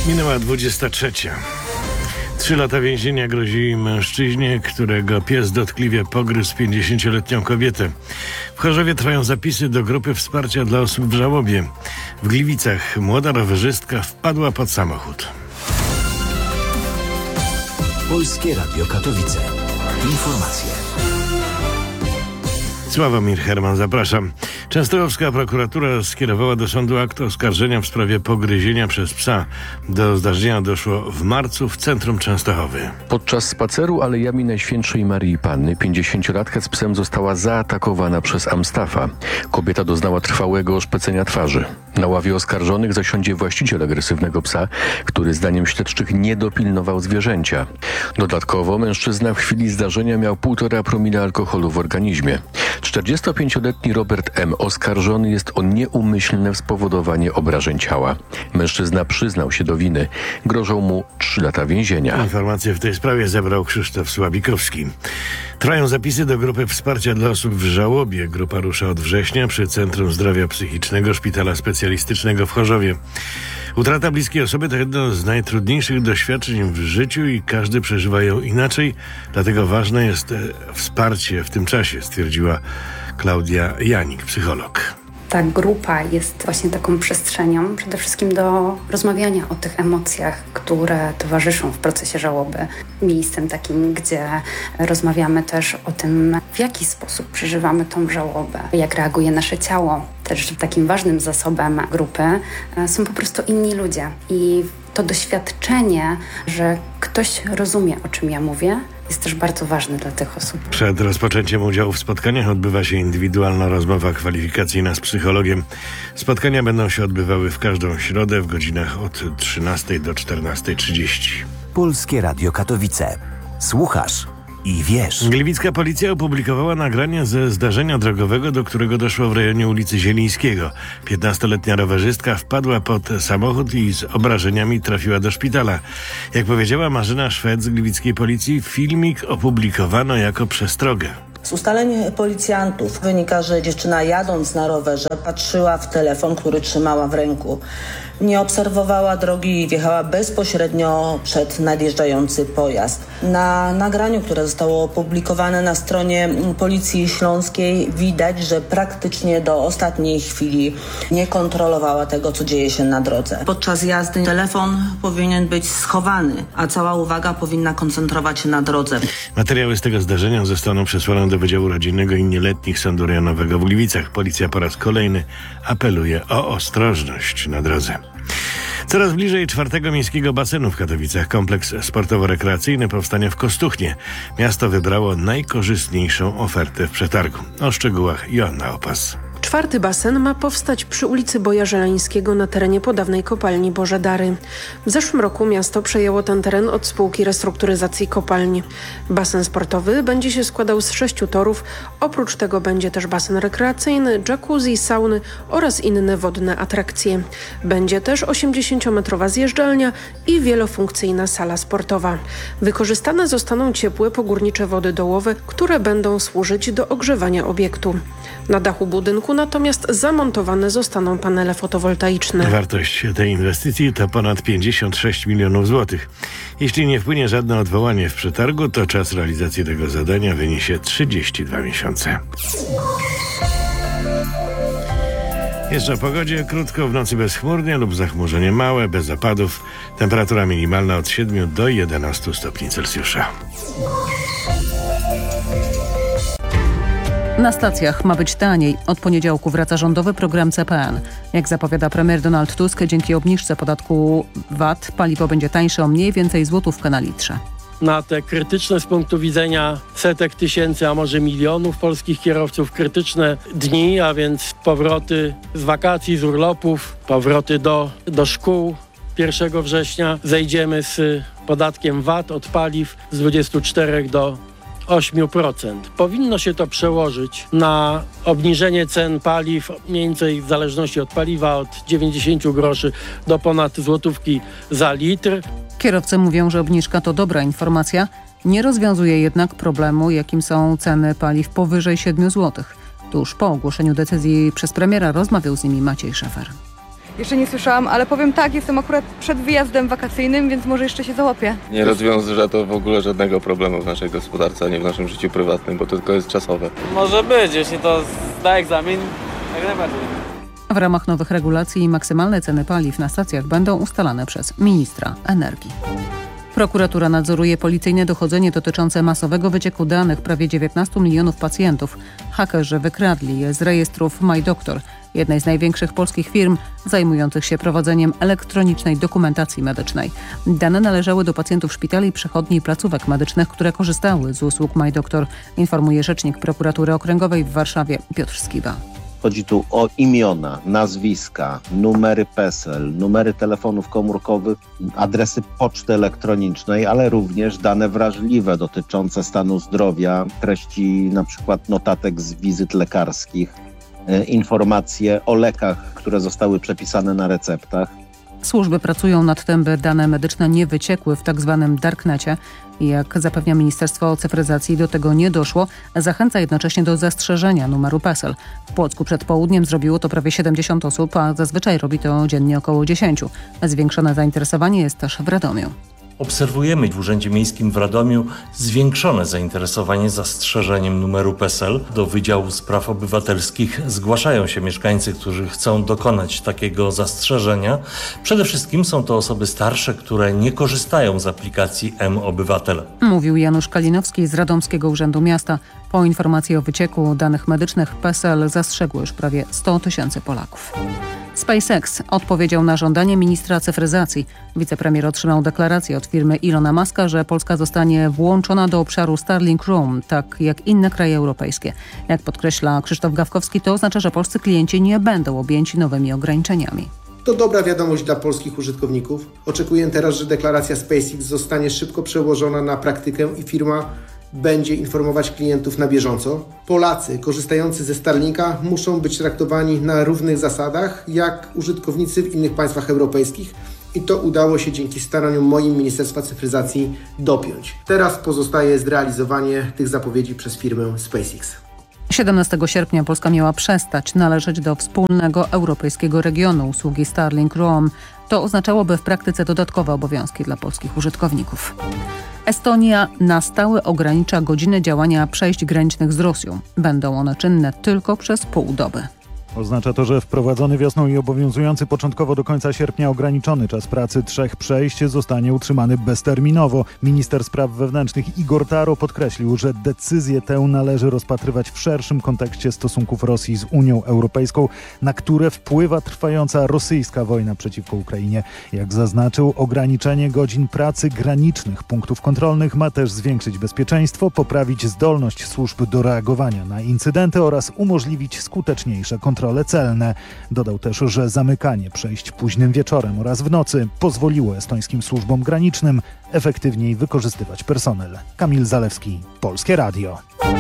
Minęła 23. 3 lata więzienia grozi mężczyźnie, którego pies dotkliwie pogryzł 50-letnią kobietę. W Chorzowie trwają zapisy do grupy wsparcia dla osób w żałobie. W Gliwicach młoda rowerzystka wpadła pod samochód. Polskie Radio Katowice. Informacje. Sławomir Herman, zapraszam. Częstochowska prokuratura skierowała do sądu akt oskarżenia w sprawie pogryzienia przez psa. Do zdarzenia doszło w marcu w centrum Częstochowy. Podczas spaceru alejami Najświętszej Maryi Panny 50-latka z psem została zaatakowana przez Amstafa. Kobieta doznała trwałego oszpecenia twarzy. Na ławie oskarżonych zasiądzie właściciel agresywnego psa, który zdaniem śledczych nie dopilnował zwierzęcia. Dodatkowo mężczyzna w chwili zdarzenia miał 1,5 promila alkoholu w organizmie. 45-letni Robert M. oskarżony jest o nieumyślne spowodowanie obrażeń ciała. Mężczyzna przyznał się do winy. Grożą mu 3 lata więzienia. Informacje w tej sprawie zebrał Krzysztof Sławikowski. Trwają zapisy do grupy wsparcia dla osób w żałobie. Grupa rusza od września przy Centrum Zdrowia Psychicznego Szpitala Specjalistycznego w Chorzowie. Utrata bliskiej osoby to jedno z najtrudniejszych doświadczeń w życiu i każdy przeżywa ją inaczej, dlatego ważne jest wsparcie w tym czasie, stwierdziła Klaudia Janik, psycholog. Ta grupa jest właśnie taką przestrzenią przede wszystkim do rozmawiania o tych emocjach, które towarzyszą w procesie żałoby. Miejscem takim, gdzie rozmawiamy też o tym, w jaki sposób przeżywamy tą żałobę, jak reaguje nasze ciało. Też takim ważnym zasobem grupy są po prostu inni ludzie. I to doświadczenie, że ktoś rozumie, o czym ja mówię, jest też bardzo ważne dla tych osób. Przed rozpoczęciem udziału w spotkaniach odbywa się indywidualna rozmowa kwalifikacyjna z psychologiem. Spotkania będą się odbywały w każdą środę w godzinach od 13 do 14:30. Polskie Radio Katowice. Słuchasz i wiesz. Gliwicka policja opublikowała nagranie ze zdarzenia drogowego, do którego doszło w rejonie ulicy Zielińskiego. 15-letnia rowerzystka wpadła pod samochód i z obrażeniami trafiła do szpitala. Jak powiedziała Marzena Szwed z gliwickiej policji, filmik opublikowano jako przestrogę. Z ustaleń policjantów wynika, że dziewczyna jadąc na rowerze patrzyła w telefon, który trzymała w ręku. Nie obserwowała drogi i wjechała bezpośrednio przed nadjeżdżający pojazd. Na nagraniu, które zostało opublikowane na stronie Policji Śląskiej, widać, że praktycznie do ostatniej chwili nie kontrolowała tego, co dzieje się na drodze. Podczas jazdy telefon powinien być schowany, a cała uwaga powinna koncentrować się na drodze. Materiały z tego zdarzenia zostaną przesłane do Wydziału Rodzinnego i Nieletnich Sądu Rejonowego w Gliwicach. Policja po raz kolejny apeluje o ostrożność na drodze. Coraz bliżej 4. miejskiego basenu w Katowicach. Kompleks sportowo-rekreacyjny powstanie w Kostuchnie. Miasto wybrało najkorzystniejszą ofertę w przetargu. O szczegółach Joanna Opas. 4. basen ma powstać przy ulicy Boja Żelańskiego na terenie podawnej kopalni Boże Dary. W zeszłym roku miasto przejęło ten teren od spółki restrukturyzacji kopalni. Basen sportowy będzie się składał z 6 torów. Oprócz tego będzie też basen rekreacyjny, jacuzzi, sauny oraz inne wodne atrakcje. Będzie też 80-metrowa zjeżdżalnia i wielofunkcyjna sala sportowa. Wykorzystane zostaną ciepłe pogórnicze wody dołowe, które będą służyć do ogrzewania obiektu. Na dachu budynku natomiast zamontowane zostaną panele fotowoltaiczne. Wartość tej inwestycji to ponad 56 milionów złotych. Jeśli nie wpłynie żadne odwołanie w przetargu, to czas realizacji tego zadania wyniesie 32 miesiące. Jeszcze o pogodzie. Krótko, w nocy bezchmurnie lub zachmurzenie małe, bez zapadów. Temperatura minimalna od 7 do 11 stopni Celsjusza. Na stacjach ma być taniej. Od poniedziałku wraca rządowy program CPN. Jak zapowiada premier Donald Tusk, dzięki obniżce podatku VAT paliwo będzie tańsze o mniej więcej złotówkę na litrze. Na te krytyczne z punktu widzenia setek tysięcy, a może milionów polskich kierowców krytyczne dni, a więc powroty z wakacji, z urlopów, powroty do szkół. 1 września zejdziemy z podatkiem VAT od paliw z 24 do 8%. Powinno się to przełożyć na obniżenie cen paliw, mniej więcej w zależności od paliwa od 90 groszy do ponad złotówki za litr. Kierowcy mówią, że obniżka to dobra informacja, nie rozwiązuje jednak problemu, jakim są ceny paliw powyżej 7 zł. Tuż po ogłoszeniu decyzji przez premiera rozmawiał z nimi Maciej Szefer. Jeszcze nie słyszałam, ale powiem tak, jestem akurat przed wyjazdem wakacyjnym, więc może jeszcze się załapię. Nie rozwiąże to w ogóle żadnego problemu w naszej gospodarce, ani w naszym życiu prywatnym, bo to tylko jest czasowe. Może być, jeśli to zda egzamin, jak najbardziej. W ramach nowych regulacji maksymalne ceny paliw na stacjach będą ustalane przez ministra energii. Prokuratura nadzoruje policyjne dochodzenie dotyczące masowego wycieku danych prawie 19 milionów pacjentów. Hakerzy wykradli je z rejestrów MyDoctor, jednej z największych polskich firm zajmujących się prowadzeniem elektronicznej dokumentacji medycznej. Dane należały do pacjentów szpitali, przychodni i placówek medycznych, które korzystały z usług MyDoctor, informuje rzecznik Prokuratury Okręgowej w Warszawie Piotr Skiba. Chodzi tu o imiona, nazwiska, numery PESEL, numery telefonów komórkowych, adresy poczty elektronicznej, ale również dane wrażliwe dotyczące stanu zdrowia, treści na przykład notatek z wizyt lekarskich, informacje o lekach, które zostały przepisane na receptach. Służby pracują nad tym, by dane medyczne nie wyciekły w tzw. darknecie. Jak zapewnia Ministerstwo Cyfryzacji, do tego nie doszło. Zachęca jednocześnie do zastrzeżenia numeru PESEL. W Płocku przed południem zrobiło to prawie 70 osób, a zazwyczaj robi to dziennie około 10. Zwiększone zainteresowanie jest też w Radomiu. Obserwujemy w Urzędzie Miejskim w Radomiu zwiększone zainteresowanie zastrzeżeniem numeru PESEL. Do Wydziału Spraw Obywatelskich zgłaszają się mieszkańcy, którzy chcą dokonać takiego zastrzeżenia. Przede wszystkim są to osoby starsze, które nie korzystają z aplikacji mObywatel. Mówił Janusz Kalinowski z Radomskiego Urzędu Miasta. Po informacji o wycieku danych medycznych PESEL zastrzegło już prawie 100 tysięcy Polaków. SpaceX odpowiedział na żądanie ministra cyfryzacji. Wicepremier otrzymał deklarację od firmy Ilona Muska, że Polska zostanie włączona do obszaru Starlink Roam, tak jak inne kraje europejskie. Jak podkreśla Krzysztof Gawkowski, to oznacza, że polscy klienci nie będą objęci nowymi ograniczeniami. To dobra wiadomość dla polskich użytkowników. Oczekuję teraz, że deklaracja SpaceX zostanie szybko przełożona na praktykę i firma będzie informować klientów na bieżąco. Polacy korzystający ze Starlinka muszą być traktowani na równych zasadach jak użytkownicy w innych państwach europejskich i to udało się dzięki staraniom moim Ministerstwa Cyfryzacji dopiąć. Teraz pozostaje zrealizowanie tych zapowiedzi przez firmę SpaceX. 17 sierpnia Polska miała przestać należeć do wspólnego europejskiego regionu usługi Starlink Roam. To oznaczałoby w praktyce dodatkowe obowiązki dla polskich użytkowników. Estonia na stałe ogranicza godziny działania przejść granicznych z Rosją. Będą one czynne tylko przez pół doby. Oznacza to, że wprowadzony wiosną i obowiązujący początkowo do końca sierpnia ograniczony czas pracy 3 przejść zostanie utrzymany bezterminowo. Minister spraw wewnętrznych Igor Taro podkreślił, że decyzję tę należy rozpatrywać w szerszym kontekście stosunków Rosji z Unią Europejską, na które wpływa trwająca rosyjska wojna przeciwko Ukrainie. Jak zaznaczył, ograniczenie godzin pracy granicznych punktów kontrolnych ma też zwiększyć bezpieczeństwo, poprawić zdolność służb do reagowania na incydenty oraz umożliwić skuteczniejsze kontrole celne. Dodał też, że zamykanie przejść późnym wieczorem oraz w nocy pozwoliło estońskim służbom granicznym efektywniej wykorzystywać personel. Kamil Zalewski, Polskie Radio.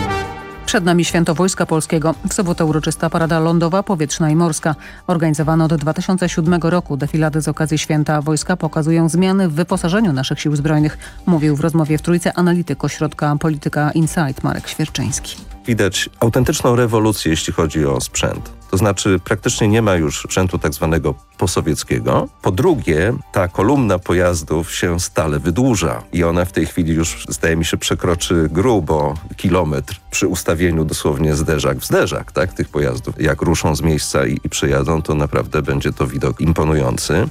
Przed nami Święto Wojska Polskiego. W sobotę uroczysta parada lądowa, powietrzna i morska. Organizowana od 2007 roku defilady z okazji Święta Wojska pokazują zmiany w wyposażeniu naszych sił zbrojnych. Mówił w rozmowie w Trójce analityk ośrodka Polityka Insight Marek Świerczyński. Widać autentyczną rewolucję, jeśli chodzi o sprzęt. To znaczy praktycznie nie ma już sprzętu tak zwanego posowieckiego. Po drugie, ta kolumna pojazdów się stale wydłuża i ona w tej chwili już, zdaje mi się, przekroczy grubo kilometr przy ustawieniu dosłownie zderzak w zderzak, tak, tych pojazdów. Jak ruszą z miejsca i przejadą, to naprawdę będzie to widok imponujący.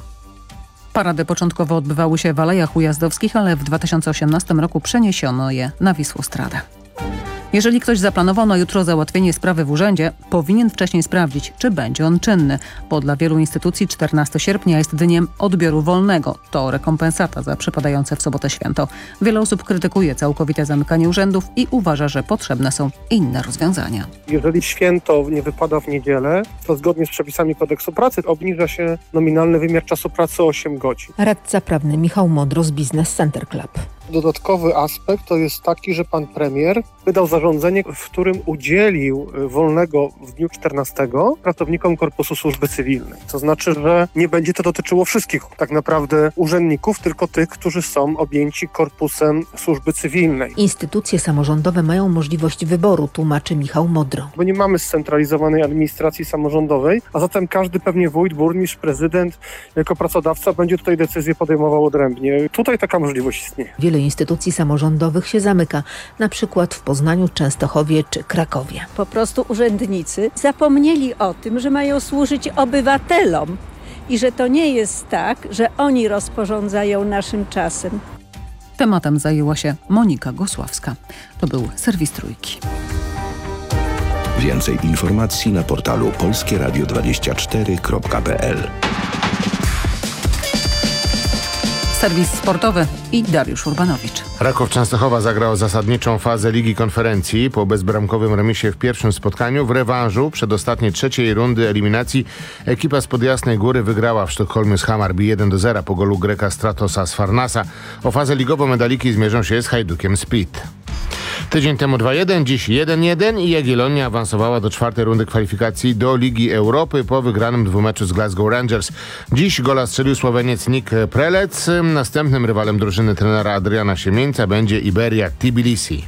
Parady początkowo odbywały się w Alejach Ujazdowskich, ale w 2018 roku przeniesiono je na Wisłostradę. Jeżeli ktoś zaplanował na jutro załatwienie sprawy w urzędzie, powinien wcześniej sprawdzić, czy będzie on czynny, bo dla wielu instytucji 14 sierpnia jest dniem odbioru wolnego. To rekompensata za przypadające w sobotę święto. Wiele osób krytykuje całkowite zamykanie urzędów i uważa, że potrzebne są inne rozwiązania. Jeżeli święto nie wypada w niedzielę, to zgodnie z przepisami kodeksu pracy obniża się nominalny wymiar czasu pracy o 8 godzin. Radca prawny Michał Modro z Business Center Club. Dodatkowy aspekt to jest taki, że pan premier wydał zarządzenie, w którym udzielił wolnego w dniu 14 pracownikom Korpusu Służby Cywilnej. To znaczy, że nie będzie to dotyczyło wszystkich tak naprawdę urzędników, tylko tych, którzy są objęci Korpusem Służby Cywilnej. Instytucje samorządowe mają możliwość wyboru, tłumaczy Michał Modro. Bo nie mamy scentralizowanej administracji samorządowej, a zatem każdy pewnie wójt, burmistrz, prezydent jako pracodawca będzie tutaj decyzję podejmował odrębnie. Tutaj taka możliwość istnieje. Wiele instytucji samorządowych się zamyka, na przykład w Poznaniu, Częstochowie czy Krakowie. Po prostu urzędnicy zapomnieli o tym, że mają służyć obywatelom i że to nie jest tak, że oni rozporządzają naszym czasem. Tematem zajęła się Monika Gosławska. To był serwis Trójki. Więcej informacji na portalu polskieradio24.pl. Serwis sportowy i Dariusz Urbanowicz. Raków Częstochowa zagrał zasadniczą fazę Ligi Konferencji. Po bezbramkowym remisie w pierwszym spotkaniu w rewanżu przedostatniej trzeciej rundy eliminacji ekipa z Podjasnej Góry wygrała w Sztokholmie z Hammarby 1-0 po golu Greka Stratosa z Farnasa. O fazę ligową medaliki zmierzą się z Hajdukiem Split. Tydzień temu 2-1, dziś 1-1 i Jagiellonia awansowała do czwartej rundy kwalifikacji do Ligi Europy po wygranym dwumeczu z Glasgow Rangers. Dziś gola strzelił Słoweniec Nick Prelec. Następnym rywalem drużyny trenera Adriana Siemieńca będzie Iberia Tbilisi.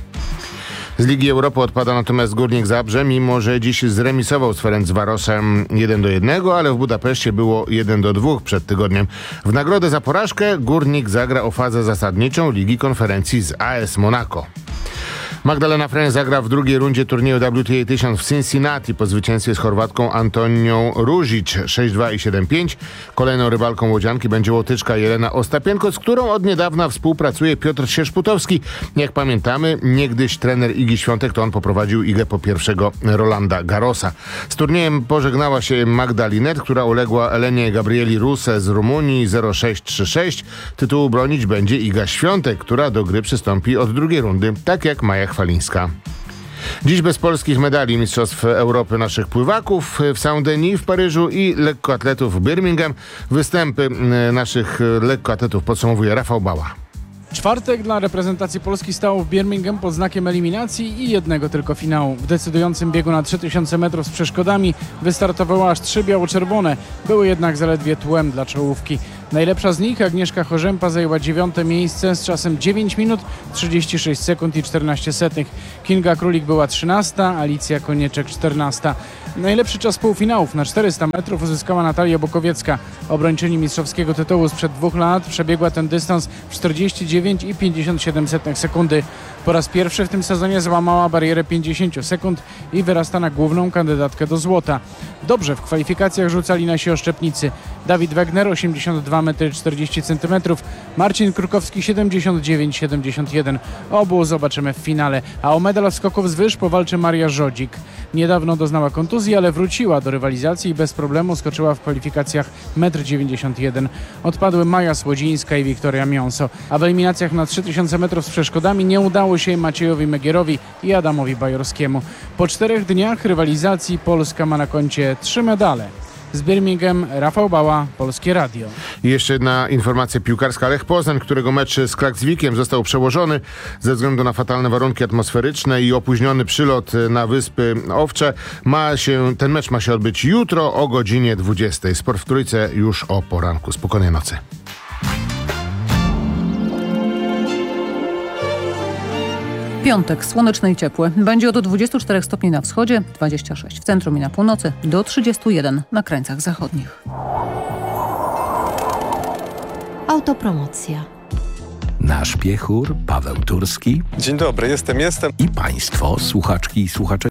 Z Ligi Europy odpada natomiast Górnik Zabrze, mimo że dziś zremisował z Ferencvarosem 1-1, ale w Budapeszcie było 1-2 przed tygodniem. W nagrodę za porażkę Górnik zagra o fazę zasadniczą Ligi Konferencji z AS Monaco. Magdalena Fręch zagra w drugiej rundzie turnieju WTA 1000 w Cincinnati po zwycięstwie z Chorwatką Antonią Ružić 6-2 i 7-5. Kolejną rywalką łodzianki będzie Łotyczka Jelena Ostapienko, z którą od niedawna współpracuje Piotr Sierzputowski. Jak pamiętamy, niegdyś trener Igi Świątek to on poprowadził Igę po pierwszego Rolanda Garrosa. Z turniejem pożegnała się Magda Linet, która uległa Elenie Gabrieli Ruse z Rumunii 0-6-3-6. Tytułu bronić będzie Iga Świątek, która do gry przystąpi od drugiej rundy, tak jak Maja Chwalińska. Dziś bez polskich medali Mistrzostw Europy naszych pływaków w Saint-Denis w Paryżu i lekkoatletów w Birmingham. Występy naszych lekkoatletów podsumowuje Rafał Bała. Czwartek dla reprezentacji Polski stał w Birmingham pod znakiem eliminacji i jednego tylko finału. W decydującym biegu na 3000 metrów z przeszkodami wystartowały aż 3 biało-czerwone. Były jednak zaledwie tłem dla czołówki. Najlepsza z nich, Agnieszka Chorzępa, zajęła 9. miejsce z czasem 9 minut 36 sekund i 14 setnych. Kinga Królik była 13, Alicja Konieczek 14. Najlepszy czas półfinałów na 400 metrów uzyskała Natalia Bukowiecka. Obrończyni mistrzowskiego tytułu sprzed 2 lat przebiegła ten dystans w 49,57 sekundy. Po raz pierwszy w tym sezonie złamała barierę 50 sekund i wyrasta na główną kandydatkę do złota. Dobrze w kwalifikacjach rzucali nasi oszczepnicy. Dawid Wegner 82 metry 40 cm, Marcin Krukowski 79,71. Obu zobaczymy w finale, a o medal skoków z wyż powalczy Maria Żodzik. Niedawno doznała kontuzji, ale wróciła do rywalizacji i bez problemu skoczyła w kwalifikacjach 1,91 m. Odpadły Maja Słodzińska i Wiktoria Miąso, a w eliminacjach na 3000 metrów z przeszkodami nie udało się Maciejowi Megierowi i Adamowi Bajorskiemu. Po 4 dniach rywalizacji Polska ma na koncie 3 medale. Z Birmingham Rafał Bała, Polskie Radio. I jeszcze jedna informacja piłkarska. Lech Poznań, którego mecz z Klaksvikiem został przełożony ze względu na fatalne warunki atmosferyczne i opóźniony przylot na Wyspy Owcze. Ten mecz ma się odbyć jutro o godzinie 20. Sport w Trójce już o poranku. Spokojnej nocy. Piątek, słoneczny i ciepły. Będzie od 24 stopni na wschodzie, 26 w centrum i na północy, do 31 na krańcach zachodnich. Autopromocja. Nasz piechur Paweł Turski. Dzień dobry, jestem. I państwo, słuchaczki i słuchacze.